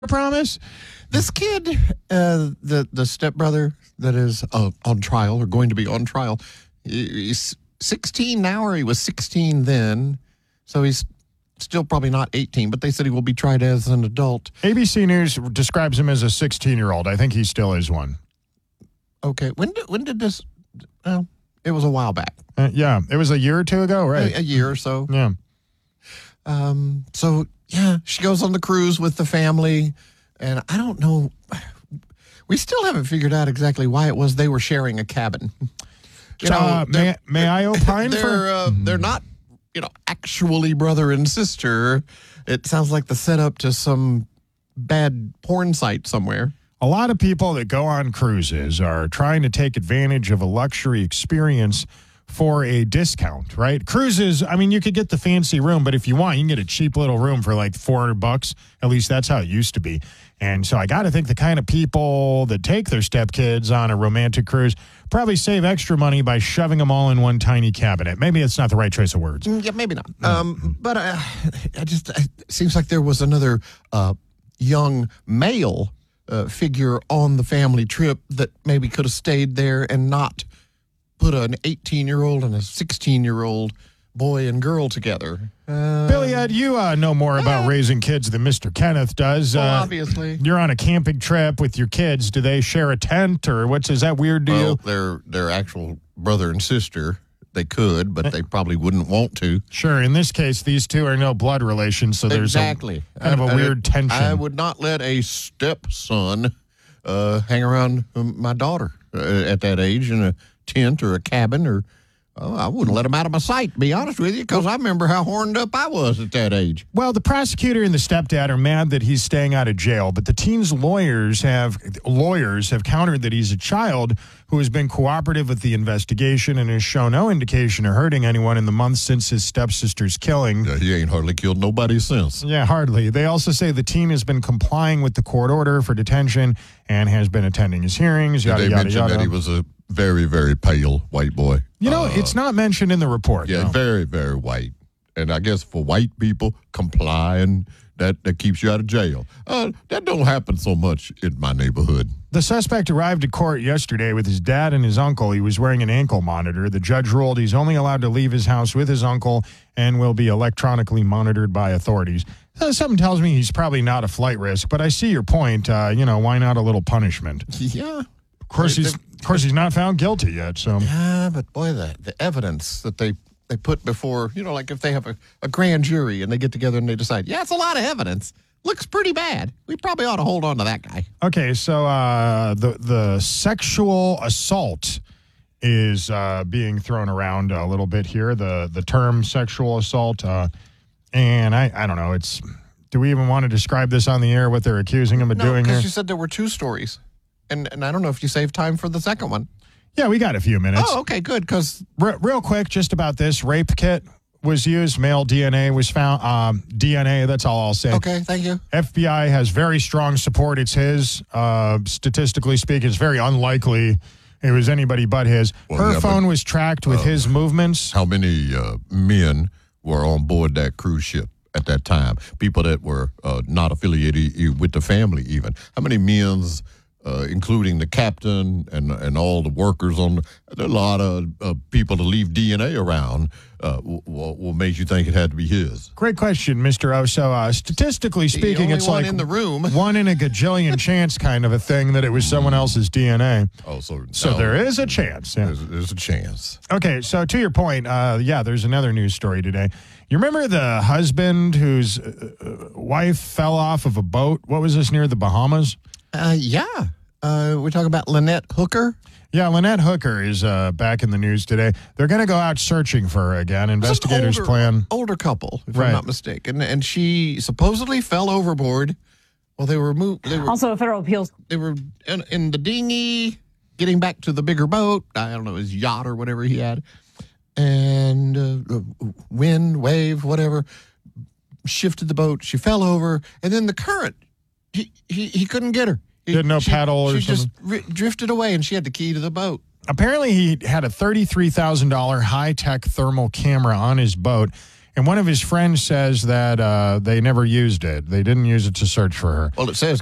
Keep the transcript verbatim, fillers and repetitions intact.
I promise. This kid, uh, the the stepbrother that is uh, on trial or going to be on trial, he's sixteen now, or he was sixteen then, so he's still probably not eighteen. But they said he will be tried as an adult. A B C News describes him as a sixteen-year-old. I think he still is one. Okay, when did when did this? Well, it was a while back. Uh, yeah, it was a year or two ago, right? A, a year or so. Yeah. Um. So yeah, she goes on the cruise with the family. And I don't know, we still haven't figured out exactly why it was they were sharing a cabin. You know, uh, may, may I opine they're, for? Uh, they're not, you know, actually brother and sister. It sounds like the setup to some bad porn site somewhere. A lot of people that go on cruises are trying to take advantage of a luxury experience for a discount, right? Cruises, I mean, you could get the fancy room, but if you want, you can get a cheap little room for like four hundred bucks. At least that's how it used to be. And so I got to think the kind of people that take their stepkids on a romantic cruise probably save extra money by shoving them all in one tiny cabinet. Maybe it's not the right choice of words. Yeah, maybe not. Um, but uh, I just, it seems like there was another uh, young male uh, figure on the family trip that maybe could have stayed there and not put an eighteen-year-old and a sixteen-year-old boy and girl together. Uh, Billy Ed, you uh, know more about uh, raising kids than Mister Kenneth does. Well, uh, obviously. You're on a camping trip with your kids. Do they share a tent, or what's, is that weird to well, you? They're, they're actual brother and sister. They could, but they probably wouldn't want to. Sure. In this case, these two are no blood relations, so there's exactly. a, kind of a I, weird I, tension. I would not let a stepson uh, hang around my daughter uh, at that age in a tent or a cabin, or oh, I wouldn't let him out of my sight, to be honest with you, because I remember how horned up I was at that age. Well, the prosecutor and the stepdad are mad that he's staying out of jail, but the teen's lawyers have lawyers have countered that he's a child who has been cooperative with the investigation and has shown no indication of hurting anyone in the months since his stepsister's killing. Yeah, he ain't hardly killed nobody since. Yeah, hardly. They also say the teen has been complying with the court order for detention and has been attending his hearings, yada, Did they yada, mention yada. that he was a very, very pale white boy? You know, uh, it's not mentioned in the report. Yeah, no. very, very white. And I guess for white people, complying, that, that keeps you out of jail. Uh, that don't happen so much in my neighborhood. The suspect arrived at court yesterday with his dad and his uncle. He was wearing an ankle monitor. The judge ruled he's only allowed to leave his house with his uncle and will be electronically monitored by authorities. Uh, something tells me he's probably not a flight risk, but I see your point. Uh, you know, why not a little punishment? Yeah. Of course, he's, of course, he's not found guilty yet, so. Yeah, but boy, the, the evidence that they, they put before, you know, like if they have a, a grand jury and they get together and they decide, yeah, it's a lot of evidence. Looks pretty bad. We probably ought to hold on to that guy. Okay, so uh, the the sexual assault is uh, being thrown around a little bit here. The the term sexual assault, uh, and I, I don't know. It's do we even want to describe this on the air? What they're accusing him of no, doing here? because you said there were two stories, and and I don't know if you saved time for the second one. Yeah, we got a few minutes. Oh, okay, good. Because R- real quick, just about this rape kit was used. Male D N A was found. Um, D N A. That's all I'll say. okay, thank you. F B I has very strong support. It's his. Uh, statistically speaking, it's very unlikely it was anybody but his. Well, Her yeah, phone but, was tracked with uh, his movements. How many uh, men were on board that cruise ship at that time? People that were uh, not affiliated with the family, even. How many men's, uh, including the captain and and all the workers on the, a lot of uh, people to leave D N A around? Uh, what, what made you think it had to be his? Great question, Mister O. So, uh, statistically speaking, the only it's one like in the room. one in a gajillion chance kind of a thing that it was someone else's D N A. Oh, so So no, there is a chance. Yeah. There's, there's a chance. Okay, so to your point, uh, yeah, there's another news story today. You remember the husband whose uh, wife fell off of a boat? What was this, near the Bahamas? Uh, yeah. Uh, we're talking about Lynette Hooker. Yeah, Lynette Hooker is uh, back in the news today. They're going to go out searching for her again. Investigators older, plan. Older couple, if Right. I'm not mistaken, and she supposedly fell overboard. Well, they were moved. They were Also, a federal appeals. They were in, in the dinghy, getting back to the bigger boat. I don't know, his yacht or whatever he had, and uh, wind, wave, whatever, shifted the boat. She fell over, and then the current. He he, he couldn't get her. He, Didn't know she, paddle or she something? just ri- drifted away, and she had the key to the boat. Apparently, he had a thirty-three thousand dollars high-tech thermal camera on his boat, And one of his friends says that uh, they never used it. They didn't use it to search for her. Well, it says